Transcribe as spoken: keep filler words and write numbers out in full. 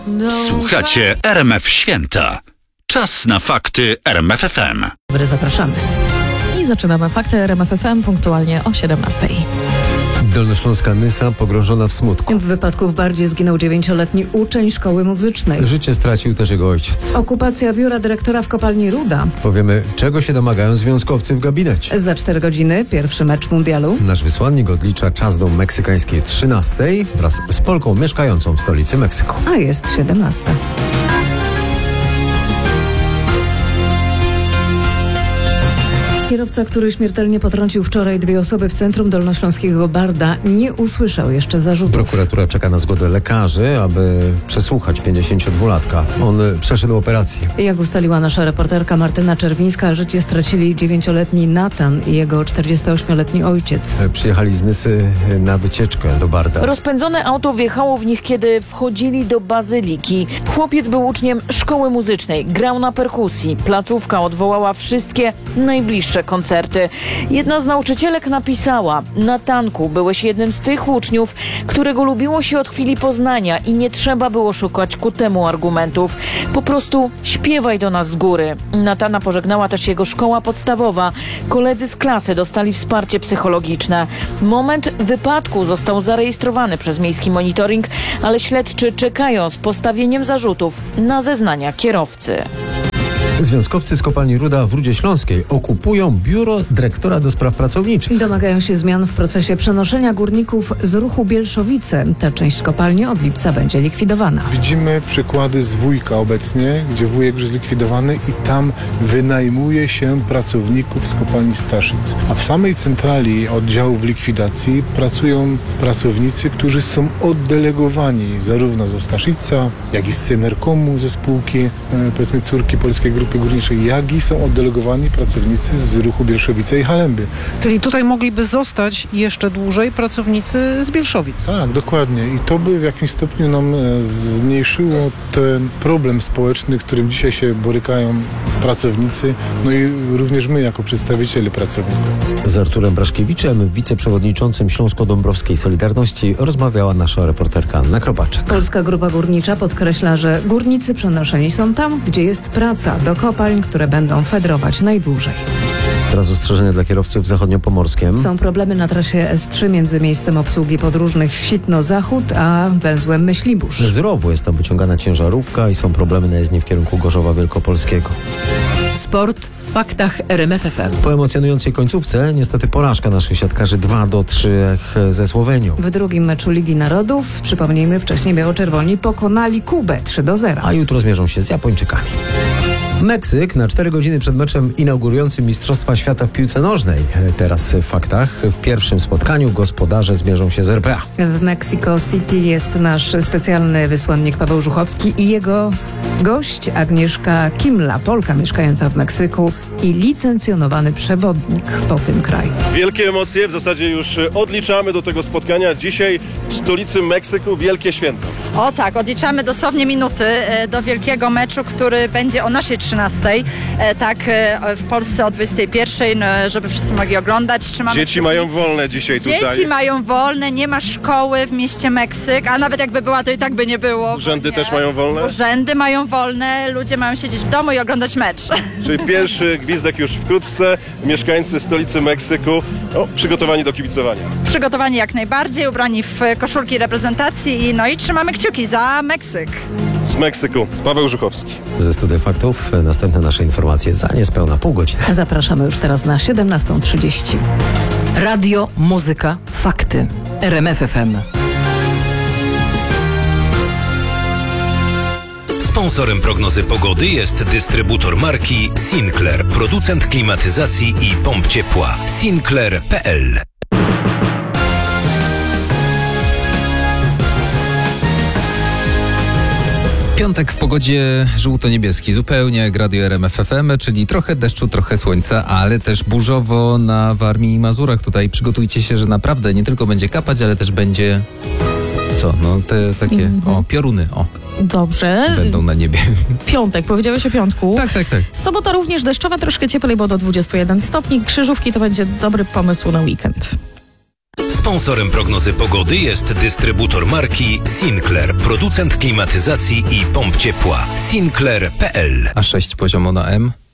Słuchacie R M F Święta. Czas na fakty R M F F M. Dobry, zapraszamy. I zaczynamy fakty R M F F M punktualnie o siedemnastej. Dolnośląska Nysa pogrążona w smutku. W wypadku w Bardzie zginął dziewięcioletni uczeń szkoły muzycznej. Życie stracił też jego ojciec. Okupacja biura dyrektora w kopalni Ruda. Powiemy, czego się domagają związkowcy w gabinecie. Za cztery godziny pierwszy mecz mundialu. Nasz wysłannik odlicza czas do meksykańskiej trzynastej wraz z Polką mieszkającą w stolicy Meksyku. A jest siedemnasta. Kierowca, który śmiertelnie potrącił wczoraj dwie osoby w centrum dolnośląskiego Barda, nie usłyszał jeszcze zarzutów. Prokuratura czeka na zgodę lekarzy, aby przesłuchać pięćdziesięciodwulatka. On przeszedł operację. Jak ustaliła nasza reporterka Martyna Czerwińska, życie stracili dziewięcioletni Natan i jego czterdziestoośmioletni ojciec. Przyjechali z Nysy na wycieczkę do Barda. Rozpędzone auto wjechało w nich, kiedy wchodzili do bazyliki. Chłopiec był uczniem szkoły muzycznej, grał na perkusji. Placówka odwołała wszystkie najbliższe koncerty. Jedna z nauczycielek napisała: Natanku, byłeś jednym z tych uczniów, którego lubiło się od chwili poznania i nie trzeba było szukać ku temu argumentów. Po prostu śpiewaj do nas z góry. Natana pożegnała też jego szkoła podstawowa. Koledzy z klasy dostali wsparcie psychologiczne. Moment wypadku został zarejestrowany przez miejski monitoring, ale śledczy czekają z postawieniem zarzutów na zeznania kierowcy. Związkowcy z kopalni Ruda w Rudzie Śląskiej okupują biuro dyrektora do spraw pracowniczych. Domagają się zmian w procesie przenoszenia górników z ruchu Bielszowice. Ta część kopalni od lipca będzie likwidowana. Widzimy przykłady z Wujka obecnie, gdzie wujek już zlikwidowany i tam wynajmuje się pracowników z kopalni Staszic. A w samej centrali oddziałów likwidacji pracują pracownicy, którzy są oddelegowani zarówno ze Staszica, jak i z Synerkomu, ze spółki, e, powiedzmy córki Polskiej Grupy Górniczej, jak i są oddelegowani pracownicy z ruchu Bielszowice i Halemby. Czyli tutaj mogliby zostać jeszcze dłużej pracownicy z Bielszowic. Tak, dokładnie. I to by w jakimś stopniu nam zmniejszyło ten problem społeczny, którym dzisiaj się borykają pracownicy, no i również my jako przedstawiciele pracowników. Z Arturem Braszkiewiczem, wiceprzewodniczącym Śląsko-Dąbrowskiej Solidarności, rozmawiała nasza reporterka Anna Kropaczek. Polska Grupa Górnicza podkreśla, że górnicy przenoszeni są tam, gdzie jest praca, do kopalń, które będą fedrować najdłużej. Teraz ostrzeżenia dla kierowców w zachodniopomorskiem. Są problemy na trasie S trzy między miejscem obsługi podróżnych Sitno-Zachód a węzłem Myślibórz. Z rowu jest tam wyciągana ciężarówka i są problemy na jezdni w kierunku Gorzowa Wielkopolskiego. Sport w faktach R M F F M. Po emocjonującej końcówce niestety porażka naszych siatkarzy dwa do trzech ze Słowenią. W drugim meczu Ligi Narodów, przypomnijmy, wcześniej biało-czerwoni pokonali Kubę trzy do zera. A jutro zmierzą się z Japończykami. Meksyk na cztery godziny przed meczem inaugurującym Mistrzostwa Świata w piłce nożnej. Teraz w faktach. W pierwszym spotkaniu gospodarze zmierzą się z R P A. W Mexico City jest nasz specjalny wysłannik Paweł Żuchowski i jego gość Agnieszka Kimla, Polka mieszkająca w Meksyku i licencjonowany przewodnik po tym kraju. Wielkie emocje, w zasadzie już odliczamy do tego spotkania. Dzisiaj w stolicy Meksyku wielkie święto. O tak, odliczamy dosłownie minuty do wielkiego meczu, który będzie o naszej trzynastej. Tak, w Polsce o dwudziestej pierwszej, żeby wszyscy mogli oglądać. Trzymamy Dzieci kciuki. mają wolne dzisiaj tutaj. Dzieci mają wolne, nie ma szkoły w mieście Meksyk, a nawet jakby była, to i tak by nie było. Urzędy też mają wolne? Urzędy mają wolne, ludzie mają siedzieć w domu i oglądać mecz. Czyli pierwszy gwizdek już wkrótce. Mieszkańcy stolicy Meksyku o, przygotowani do kibicowania. Przygotowani jak najbardziej, ubrani w koszulki reprezentacji i no i trzymamy kciuki za Meksyk. Z Meksyku Paweł Żuchowski. Ze Studia Faktów następne nasze informacje za niespełna pół godziny. Zapraszamy już teraz na siedemnastą trzydzieści. Radio, muzyka, fakty. R M F F M. Sponsorem prognozy pogody jest dystrybutor marki Sinclair, producent klimatyzacji i pomp ciepła. Sinclair kropka p l. Piątek w pogodzie żółto-niebieski, zupełnie jak Radio R M F F M, czyli trochę deszczu, trochę słońca, ale też burzowo na Warmii i Mazurach. Tutaj przygotujcie się, że naprawdę nie tylko będzie kapać, ale też będzie... Co? No te takie, mm-hmm. o, pioruny, o. Dobrze. Będą na niebie. Piątek, powiedziałeś o piątku. Tak, tak, tak. Sobota również deszczowa, troszkę cieplej, bo do dwudziestu jeden stopni. Krzyżówki to będzie dobry pomysł na weekend. Sponsorem prognozy pogody jest dystrybutor marki Sinclair, producent klimatyzacji i pomp ciepła. Sinclair kropka p l. A sześć poziomo na M?